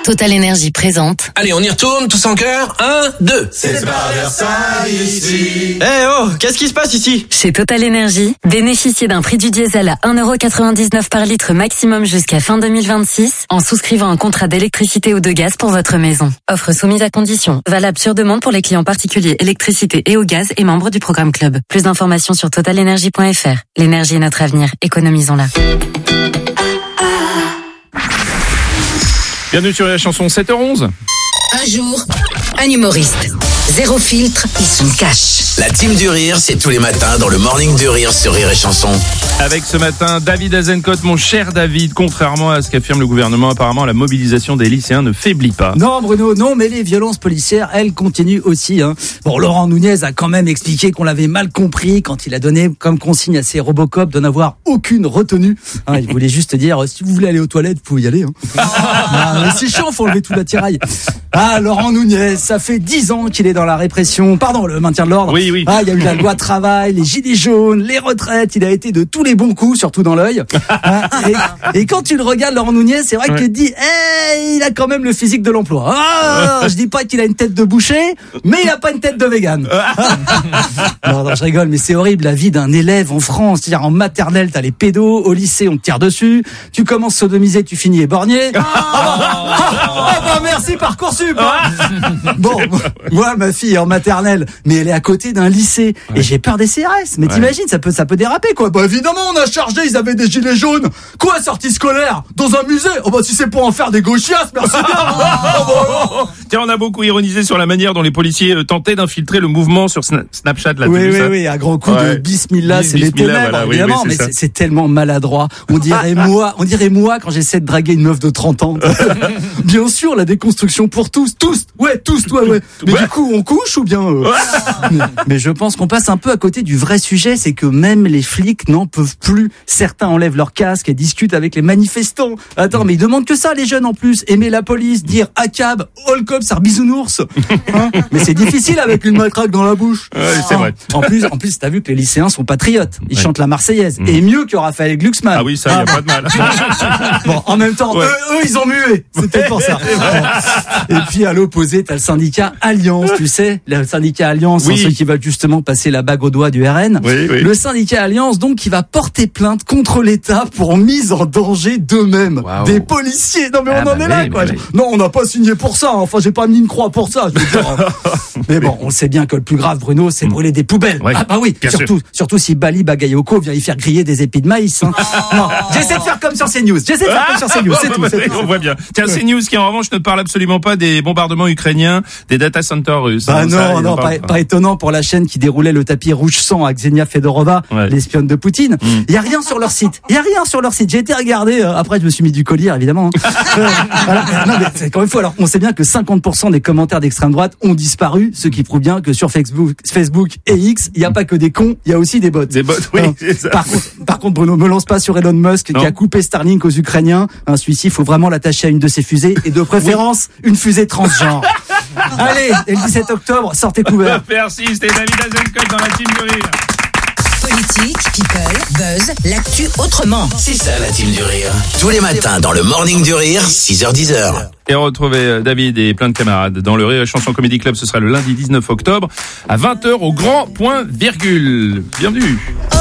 Total Énergie présente. Allez, on y retourne, tous en chœur. 1, 2. C'est pas Versailles ici. Qu'est-ce qui se passe ici? Chez Total Énergie, bénéficiez d'un prix du diesel à 1,99€ par litre maximum jusqu'à fin 2026 en souscrivant un contrat d'électricité ou de gaz pour votre maison. Offre soumise à condition. Valable sur demande pour les clients particuliers électricité et au gaz et membres du programme Club. Plus d'informations sur totalenergie.fr. L'énergie est notre avenir. Économisons-la. Bienvenue sur la chanson 7h11. Un jour, un humoriste. Zéro filtre, il se cache. La team du rire, c'est tous les matins dans le Morning du Rire sur Rire et Chanson. Avec ce matin, David Azencott, mon cher David. Contrairement à ce qu'affirme le gouvernement, apparemment, la mobilisation des lycéens ne faiblit pas. Non, Bruno, non, mais les violences policières, elles continuent aussi. Bon, Laurent Nunez a quand même expliqué qu'on l'avait mal compris quand il a donné comme consigne à ses Robocop de n'avoir aucune retenue. Il voulait juste dire, si vous voulez aller aux toilettes, vous pouvez y aller. Mais c'est chiant, faut enlever tout l'attirail. Laurent Nunez, ça fait 10 ans qu'il est dans la répression, le maintien de l'ordre. Oui. Il y a eu la loi travail, les gilets jaunes, les retraites, il a été de tous les bons coups, surtout dans l'œil. Et quand tu le regardes, Laurent Nunez, c'est vrai que tu te dis, il a quand même le physique de l'emploi. Je dis pas qu'il a une tête de boucher, mais il a pas une tête de vegan. Non, je rigole, mais c'est horrible la vie d'un élève en France. C'est-à-dire en maternelle, t'as les pédos, au lycée, on te tire dessus, tu commences sodomisé, tu finis éborgné. Merci Parcoursup. Bon, moi ma fille est en maternelle, mais elle est à côté d'un lycée et j'ai peur des CRS. Mais t'imagines, ça peut déraper quoi. Évidemment, on a chargé, ils avaient des gilets jaunes. Quoi, sortie scolaire dans un musée? Si c'est pour en faire des gauchias, merci bien. Tiens, on a beaucoup ironisé sur la manière dont les policiers tentaient d'infiltrer le mouvement sur Snapchat. Là, oui, à gros coup de bismillah, c'est les ténèbres, évidemment, mais c'est tellement maladroit. On dirait moi quand j'essaie de draguer une meuf de 30 ans. Bien sûr, la déconstruction pour tous. Ouais. Mais du coup, on couche ou bien Mais je pense qu'on passe un peu à côté du vrai sujet, c'est que même les flics n'en peuvent plus. Certains enlèvent leur casque et discutent avec les manifestants. Attends, mais ils demandent que ça, les jeunes en plus. Aimer la police, dire ACAB, all cops are bisounours. Mais c'est difficile avec une matraque dans la bouche. C'est vrai. En plus, t'as vu que les lycéens sont patriotes. Ils chantent la Marseillaise. Et mieux que Raphaël Glucksmann. Ah oui, ça, y a pas de mal. Bon, en même temps, eux, ils ont mué. C'est peut-être pour ça. Et puis, à l'opposé, t'as le syndicat Alliance, tu sais. Le syndicat Alliance, ceux qui veulent justement passer la bague au doigt du RN. Oui. Le syndicat Alliance, donc, qui va porter plainte contre l'État pour mise en danger d'eux-mêmes. Wow. Des policiers. Non, mais on en est là, quoi. Non, on n'a pas signé pour ça. Enfin, j'ai pas mis une croix pour ça, je veux dire. Mais bon, on sait bien que le plus grave, Bruno, c'est brûler des poubelles. Ouais. Oui, surtout si Bali Bagayoko vient y faire griller des épis de maïs. Non, j'essaie de faire comme sur CNews. C'est tout. On voit bien. Tiens, CNews qui en revanche ne parle absolument pas des bombardements ukrainiens, des data centers russes. Pas étonnant pour la chaîne qui déroulait le tapis rouge sang à Ksenia Fedorova, l'espionne de Poutine. Il y a rien sur leur site. J'ai été regarder. Après, je me suis mis du collier, évidemment. Non, mais c'est quand même fou. Alors, on sait bien que 50% des commentaires d'extrême droite ont disparu, ce qui prouve bien que sur Facebook et X, il n'y a pas que des cons, il y a aussi des bots. C'est ça. Par contre, Bruno, me lance pas sur Elon Musk qui a coupé Starlink aux Ukrainiens. Celui-ci, il faut vraiment l'attacher à une de ses fusées et de préférence une fusée transgenre. Allez, et le 17 octobre, sortez couverts. Merci, c'était David Azencott dans la team du rire. Politique, people, buzz, l'actu autrement. C'est ça la team du rire. Tous les matins dans le Morning du Rire, 6h-10h. Et retrouver David et plein de camarades dans le Rire et Chanson Comedy Club. Ce sera le lundi 19 octobre à 20h au Grand Point Virgule. Bienvenue.